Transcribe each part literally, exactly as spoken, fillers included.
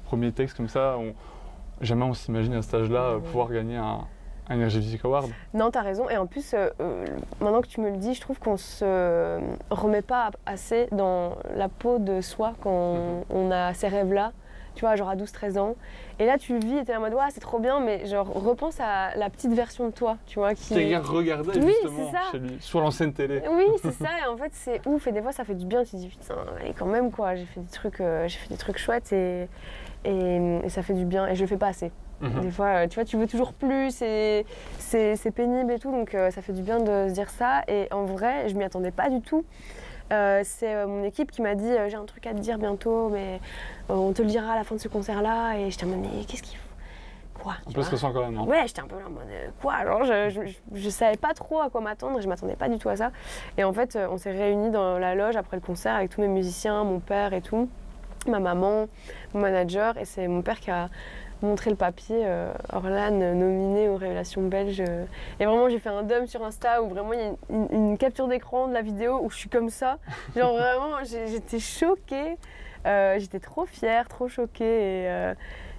premier texte comme ça, on, jamais on s'imagine à cet âge-là euh, pouvoir gagner un, un Energy Music Award. Non, t'as raison. Et en plus, euh, maintenant que tu me le dis, je trouve qu'on se remet pas assez dans la peau de soi quand on, on a ces rêves-là. Tu vois, genre à douze treize ans. Et là, tu le vis et t'es en mode, ouais, c'est trop bien, mais genre, repense à la petite version de toi, tu vois. Qui Quelqu'un regardait oui, justement chez lui, sur l'ancienne télé. Oui, c'est ça. Et en fait, c'est ouf. Et des fois, ça fait du bien. Tu te dis, putain, allez, quand même, quoi. J'ai fait des trucs, euh, j'ai fait des trucs chouettes et, et, et ça fait du bien. Et je le fais pas assez. Mm-hmm. Des fois, tu vois, tu veux toujours plus et c'est, c'est pénible et tout. Donc, euh, ça fait du bien de se dire ça. Et en vrai, je m'y attendais pas du tout. Euh, c'est euh, mon équipe qui m'a dit euh, j'ai un truc à te dire bientôt, mais euh, on te le dira à la fin de ce concert-là. Et j'étais en mode mais qu'est-ce qu'il faut quoi Un peu stressant quand même, non? Ouais, j'étais un peu là en mode euh, quoi alors je, je, je, je savais pas trop à quoi m'attendre, je m'attendais pas du tout à ça. Et en fait, euh, on s'est réunis dans la loge après le concert avec tous mes musiciens, mon père et tout, ma maman, mon manager, et c'est mon père qui a montré le papier euh, Orlan nominé aux Révélations belges. Euh, et vraiment, j'ai fait un dump sur Insta où vraiment il y a une, une, une capture d'écran de la vidéo où je suis comme ça. Genre vraiment, j'ai, j'étais choquée. Euh, j'étais trop fière, trop choquée. Et, euh,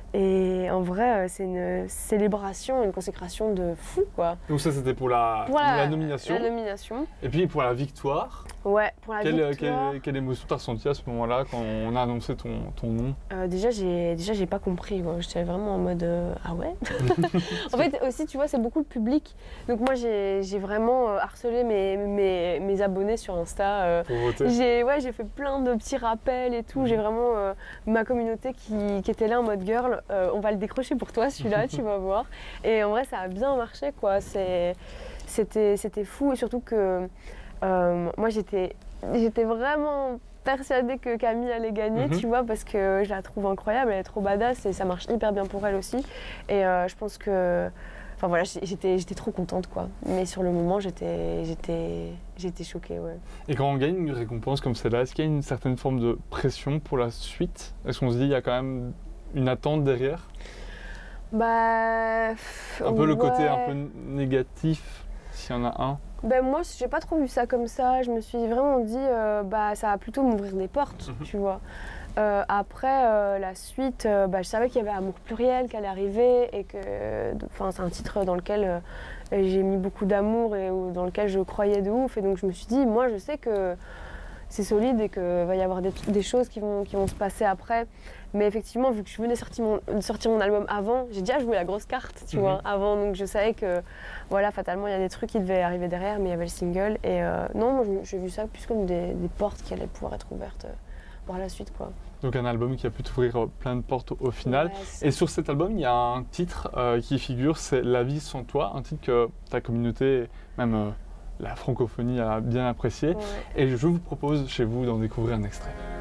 et en vrai, c'est une célébration, une consécration de fou, quoi. Donc ça, c'était pour la, pour la, la nomination. La nomination. Et puis pour la victoire. Ouais, pour la quelle, victoire. Quelle, quelle émotion t'as ressenti à ce moment-là quand on a annoncé ton, ton nom? euh, Déjà, j'ai déjà j'ai pas compris. Quoi. J'étais vraiment en mode euh, ah ouais. En fait, aussi, tu vois, c'est beaucoup le public. Donc moi, j'ai, j'ai vraiment harcelé mes, mes, mes abonnés sur Insta. Euh, pour voter. J'ai ouais, j'ai fait plein de petits rappels et tout. Mmh. J'ai vraiment euh, ma communauté qui, qui était là en mode girl. Euh, on va le décrocher pour toi, celui-là, tu vas voir. Et en vrai, ça a bien marché, quoi. C'est, c'était, c'était fou et surtout que. Euh, moi, j'étais, j'étais vraiment persuadée que Camille allait gagner, mm-hmm. tu vois, parce que je la trouve incroyable, elle est trop badass et ça marche hyper bien pour elle aussi. Et euh, je pense que, enfin voilà, j'étais, j'étais trop contente, quoi. Mais sur le moment, j'étais, j'étais, j'étais choquée, ouais. Et quand on gagne une récompense comme celle-là, est-ce qu'il y a une certaine forme de pression pour la suite? Est-ce qu'on se dit il y a quand même une attente derrière? Bah, un peu ouais. Le côté un peu négatif, s'il y en a un. Ben moi, j'ai pas trop vu ça comme ça. Je me suis vraiment dit, euh, bah ça va plutôt m'ouvrir des portes, mmh. tu vois. Euh, après, euh, la suite, euh, bah, je savais qu'il y avait Amour Pluriel qui allait arriver et que, enfin, c'est un titre dans lequel euh, j'ai mis beaucoup d'amour et dans lequel je croyais de ouf. Et donc je me suis dit, moi, je sais que c'est solide et qu'il va y avoir des, des choses qui vont, qui vont se passer après. Mais effectivement, vu que je venais sortir mon, sortir mon album avant, j'ai déjà joué la grosse carte, tu mmh. vois, avant. Donc je savais que, voilà, fatalement, il y a des trucs qui devaient arriver derrière, mais il y avait le single. Et euh, non, moi, j'ai vu ça plus comme des, des portes qui allaient pouvoir être ouvertes euh, par la suite, quoi. Donc un album qui a pu t'ouvrir plein de portes au final. Ouais, et sur cet album, il y a un titre euh, qui figure, c'est La vie sans toi, un titre que ta communauté, même euh, la francophonie, a bien apprécié. Ouais. Et je vous propose chez vous d'en découvrir un extrait.